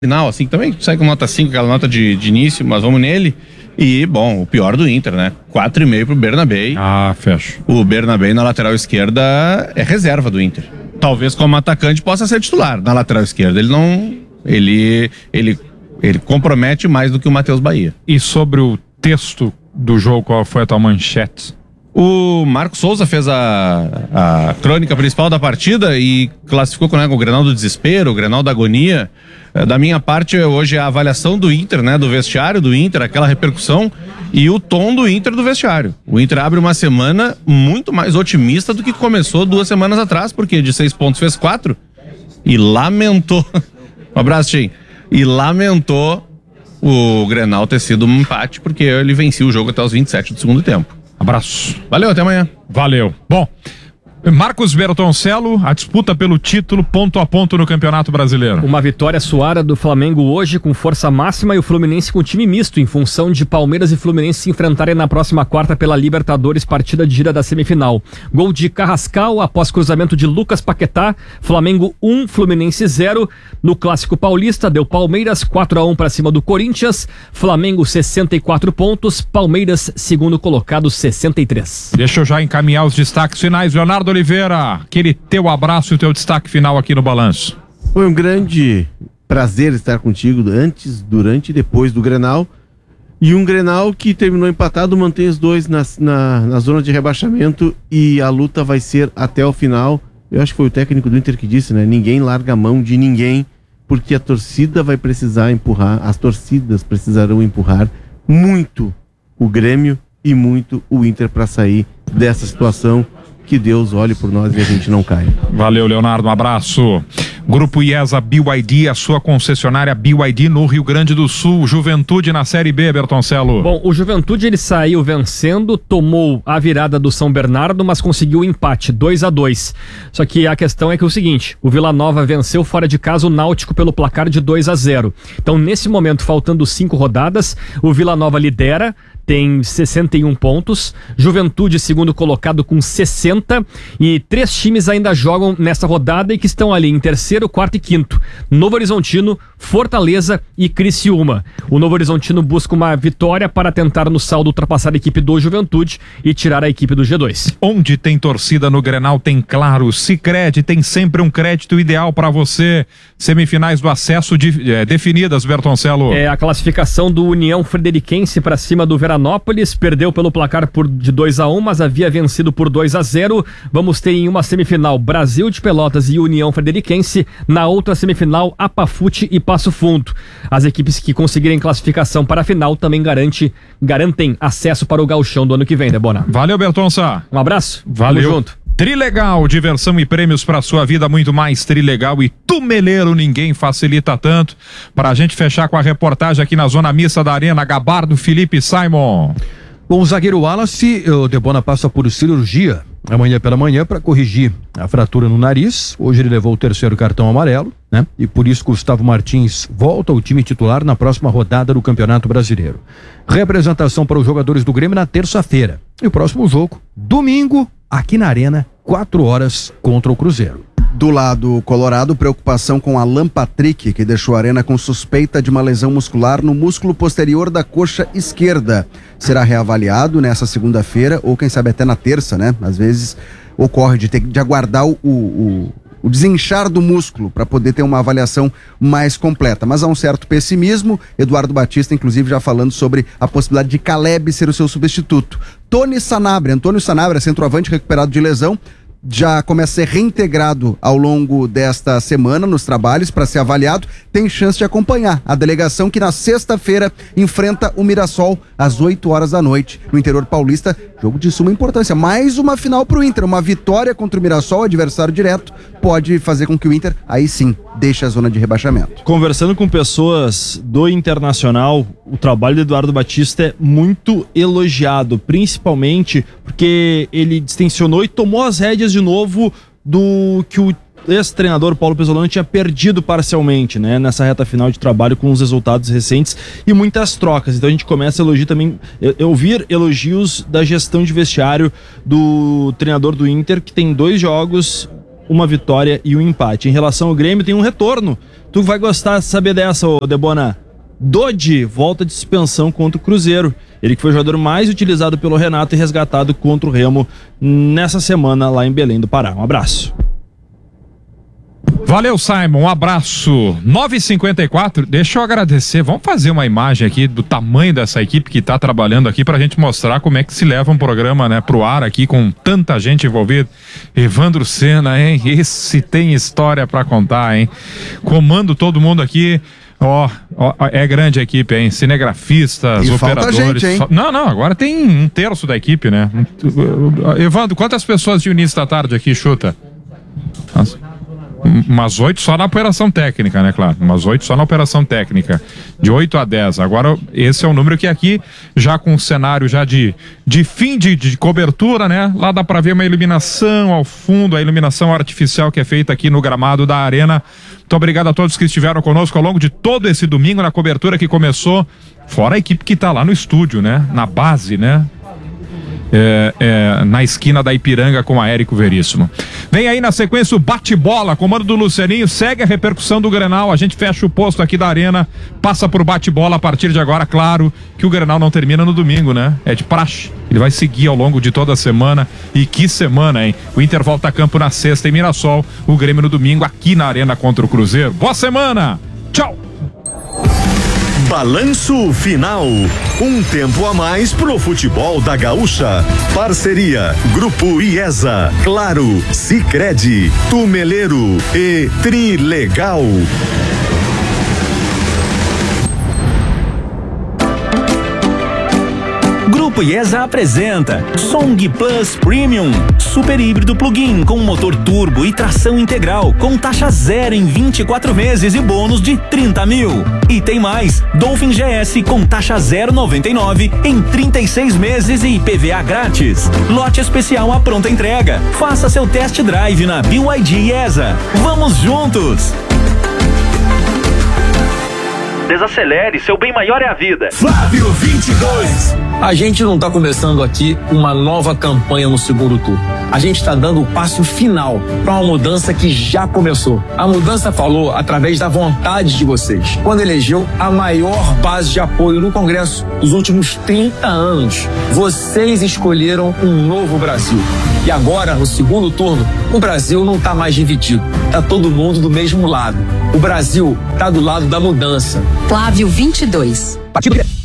final, assim, também sai com nota 5, aquela nota de início, mas vamos nele. E, bom, o pior do Inter, né? 4,5 pro Bernabei. Fecho. O Bernabei na lateral esquerda é reserva do Inter. Talvez como atacante possa ser titular. Na lateral esquerda ele não... Ele compromete mais do que o Matheus Bahia. E sobre o texto do jogo, qual foi a tua manchete? O Marcos Souza fez a crônica principal da partida e classificou com o Grenal do desespero, o Grenal da agonia. Da minha parte, hoje é a avaliação do Inter, né, do vestiário do Inter, aquela repercussão e o tom do Inter do vestiário. O Inter abre uma semana muito mais otimista do que começou 2 semanas atrás, porque de 6 pontos fez 4 e lamentou. Um abraço, Tim. E lamentou o Grenal ter sido um empate, porque ele vencia o jogo até os 27 do segundo tempo. Abraço. Valeu, até amanhã. Valeu. Bom, Marcos Bertoncello, a disputa pelo título ponto a ponto no Campeonato Brasileiro. Uma vitória suada do Flamengo hoje com força máxima e o Fluminense com time misto em função de Palmeiras e Fluminense se enfrentarem na próxima quarta pela Libertadores, partida de gira da semifinal. Gol de Carrascal após cruzamento de Lucas Paquetá, Flamengo 1, Fluminense 0. No Clássico Paulista deu Palmeiras 4-1 para cima do Corinthians, Flamengo 64 pontos, Palmeiras segundo colocado 63. Deixa eu já encaminhar os destaques finais. Leonardo Oliveira, aquele teu abraço e o teu destaque final aqui no Balanço. Foi um grande prazer estar contigo antes, durante e depois do Grenal. E um Grenal que terminou empatado, mantém os dois na zona de rebaixamento e a luta vai ser até o final. Eu acho que foi o técnico do Inter que disse, né? Ninguém larga a mão de ninguém, porque a torcida vai precisar empurrar, as torcidas precisarão empurrar muito o Grêmio e muito o Inter para sair dessa situação. Que Deus olhe por nós e a gente não caia. Valeu, Leonardo, um abraço. Grupo IESA BYD, a sua concessionária BYD no Rio Grande do Sul. Juventude na Série B, Bertoncello. Bom, o Juventude ele saiu vencendo, tomou a virada do São Bernardo, mas conseguiu o empate, 2-2. Só que a questão é que é o seguinte, o Vila Nova venceu fora de casa o Náutico pelo placar de 2-0. Então, nesse momento, faltando 5 rodadas, o Vila Nova lidera, tem 61 pontos, Juventude segundo colocado com 60 e 3 times ainda jogam nessa rodada e que estão ali em terceiro, quarto e quinto, Novo Horizontino, Fortaleza e Criciúma. O Novo Horizontino busca uma vitória para tentar no saldo ultrapassar a equipe do Juventude e tirar a equipe do G2. Onde tem torcida no Grenal tem Claro, Sicredi tem sempre um crédito ideal para você. Semifinais do acesso definidas, Bertoncello. É a classificação do União Frederiquense para cima do Veranópolis, perdeu pelo placar de 2-1, mas havia vencido por 2-0. Vamos ter em uma semifinal Brasil de Pelotas e União Frederiquense, na outra semifinal Apafute e Passo Fundo. As equipes que conseguirem classificação para a final também garantem acesso para o gauchão do ano que vem, Debona. Valeu, Bertonça. Um abraço. Valeu. Tamo junto. Trilegal, diversão e prêmios para sua vida, muito mais Trilegal e Tumeleiro, ninguém facilita tanto. Pra gente fechar com a reportagem aqui na Zona Mista da Arena, Gabardo, Felipe Simon. Bom, o zagueiro Wallace, o Debona passa por cirurgia amanhã pela manhã para corrigir a fratura no nariz. Hoje ele levou o 3º cartão amarelo, né? E por isso Gustavo Martins volta ao time titular na próxima rodada do Campeonato Brasileiro. Representação para os jogadores do Grêmio na terça-feira. E o próximo jogo, domingo, aqui na Arena, 4 horas contra o Cruzeiro. Do lado colorado, preocupação com Alan Patrick, que deixou a Arena com suspeita de uma lesão muscular no músculo posterior da coxa esquerda. Será reavaliado nessa segunda-feira, ou quem sabe até na terça, né? Às vezes ocorre de ter de aguardar o desinchar do músculo para poder ter uma avaliação mais completa. Mas há um certo pessimismo. Eduardo Batista, inclusive, já falando sobre a possibilidade de Caleb ser o seu substituto. Antônio Sanabria, centroavante recuperado de lesão, já começa a ser reintegrado ao longo desta semana nos trabalhos para ser avaliado, tem chance de acompanhar a delegação que na sexta-feira enfrenta o Mirassol às 8 horas da noite no interior paulista, jogo de suma importância, mais uma final para o Inter, uma vitória contra o Mirassol, adversário direto, pode fazer com que o Inter, aí sim, deixe a zona de rebaixamento. Conversando com pessoas do Internacional, o trabalho do Eduardo Batista é muito elogiado, principalmente porque ele distensionou e tomou as rédeas de novo do que o ex-treinador Paulo Pesolano tinha perdido parcialmente, né, nessa reta final de trabalho com os resultados recentes e muitas trocas. Então a gente começa a elogiar também, ouvir elogios da gestão de vestiário do treinador do Inter, que tem 2 jogos uma vitória e um empate. Em relação ao Grêmio, tem um retorno. Tu vai gostar de saber dessa, ô Debona. Dodi volta de suspensão contra o Cruzeiro. Ele que foi o jogador mais utilizado pelo Renato e resgatado contra o Remo nessa semana lá em Belém do Pará. Um abraço. Valeu, Simon, um abraço. 9h54, deixa eu agradecer, vamos fazer uma imagem aqui do tamanho dessa equipe que tá trabalhando aqui pra gente mostrar como é que se leva um programa, né, pro ar aqui com tanta gente envolvida. Evandro Senna, hein, esse tem história pra contar, hein, comando todo mundo aqui. Ó, é grande a equipe, hein? Cinegrafistas, e operadores. Falta gente, hein? Não, agora tem 1/3 da equipe, né? Evandro, quantas pessoas de início da tarde aqui, chuta? Nossa. Umas 8 só na operação técnica, né, claro? Umas 8 só na operação técnica. De 8 a 10. Agora, esse é o número que aqui, já com um cenário já de fim de cobertura, né? Lá dá pra ver uma iluminação ao fundo, a iluminação artificial que é feita aqui no gramado da Arena. Muito obrigado a todos que estiveram conosco ao longo de todo esse domingo, na cobertura que começou, fora a equipe que tá lá no estúdio, né? Na base, né? Na esquina da Ipiranga com a Érico Veríssimo. Vem aí na sequência o bate-bola, comando do Lucianinho, segue a repercussão do Grenal, a gente fecha o posto aqui da Arena, passa por bate-bola a partir de agora, claro que o Grenal não termina no domingo, né? É de praxe, ele vai seguir ao longo de toda a semana, e que semana, hein? O Inter volta a campo na sexta em Mirassol, o Grêmio no domingo aqui na Arena contra o Cruzeiro. Boa semana, tchau! Balanço final. Um tempo a mais pro futebol da Gaúcha. Parceria Grupo IESA, Claro, Sicredi, Tumeleiro e Trilegal. Grupo IESA apresenta Song Plus Premium, super híbrido plug-in com motor turbo e tração integral, com taxa zero em 24 vezes e bônus de 30 mil. E tem mais, Dolphin GS com taxa 0,99 em 36 meses e IPVA grátis. Lote especial à pronta entrega. Faça seu test drive na BYD IESA. Vamos juntos! Desacelere, seu bem maior é a vida. Flávio 22. A gente não está começando aqui uma nova campanha no segundo turno. A gente está dando o passo final para uma mudança que já começou. A mudança falou através da vontade de vocês, quando elegeu a maior base de apoio no Congresso dos últimos 30 anos. Vocês escolheram um novo Brasil. E agora, no segundo turno, o Brasil não está mais dividido. Está todo mundo do mesmo lado. O Brasil está do lado da mudança. Flávio 22.